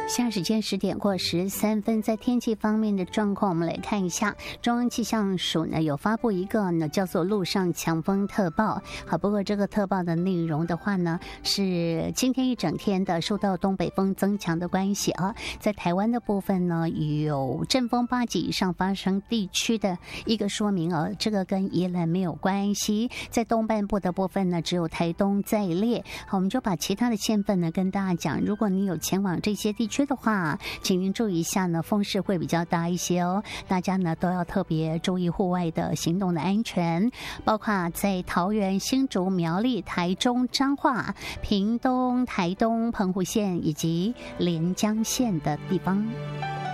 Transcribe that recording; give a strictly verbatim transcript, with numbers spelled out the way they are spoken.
现在时间十点过十三分，在天气方面的状况，我们来看一下。中央气象署呢有发布一个呢叫做陆上强风特报。好，不过这个特报的内容的话呢，是今天一整天的受到东北风增强的关系啊，在台湾的部分呢有阵风八级以上发生地区的一个说明啊，这个跟宜兰没有关系。在东半部的部分呢，只有台东在列。好，我们就把其他的县份呢跟大家讲，如果你有前往这些地区的话，请您注意一下呢，风势会比较大一些哦。大家呢都要特别注意户外的行动的安全，包括在桃园、新竹、苗栗、台中、彰化、屏东、台东、澎湖县以及连江县的地方。